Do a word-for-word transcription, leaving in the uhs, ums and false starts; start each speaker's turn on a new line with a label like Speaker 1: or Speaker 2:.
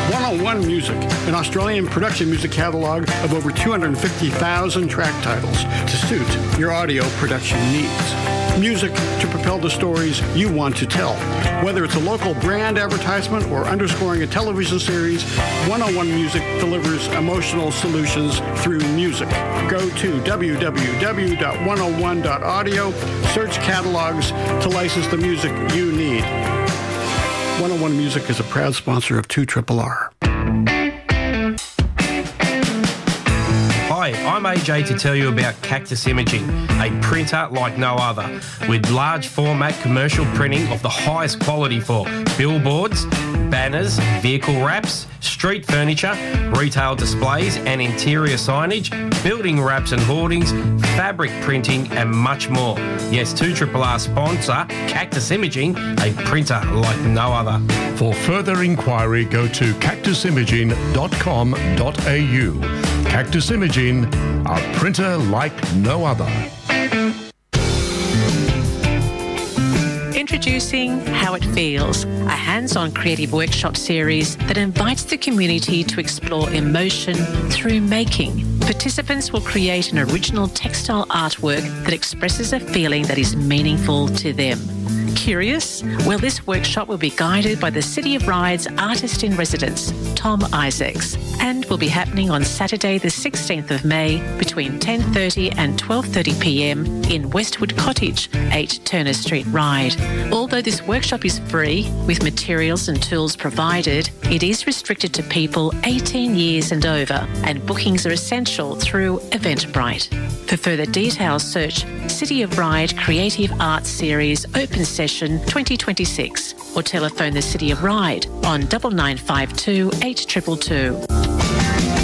Speaker 1: one oh one Music, an Australian production music catalogue of over two hundred fifty thousand track titles to suit your audio production needs. Music to propel the stories you want to tell. Whether it's a local brand advertisement or underscoring a television series, one oh one Music delivers emotional solutions through music. Go to w w w dot one oh one dot audio, search catalogs to license the music you need. one oh one Music is a proud sponsor of two R R R.
Speaker 2: Hi, I'm A J to tell you about Cactus Imaging, a printer like no other, with large format commercial printing of the highest quality for billboards, banners, vehicle wraps, street furniture, retail displays and interior signage, building wraps and hoardings, fabric printing and much more. Yes, two R R R sponsor Cactus Imaging, a printer like no other.
Speaker 3: For further inquiry, go to cactus imaging dot com dot a u. Cactus Imaging, a printer like no other.
Speaker 4: Introducing How It Feels, a hands-on creative workshop series that invites the community to explore emotion through making. Participants will create an original textile artwork that expresses a feeling that is meaningful to them. Curious? Well, this workshop will be guided by the City of Ryde's Artist-in-Residence, Tom Isaacs, and will be happening on Saturday the sixteenth of May between ten thirty and twelve thirty p m in Westwood Cottage, eight Turner Street, Ryde. Although this workshop is free, with materials and tools provided, it is restricted to people eighteen years and over, and bookings are essential through Eventbrite. For further details, search City of Ryde Creative Arts Series Open Session twenty twenty-six or telephone the City of Ryde on double nine five two eight two two two.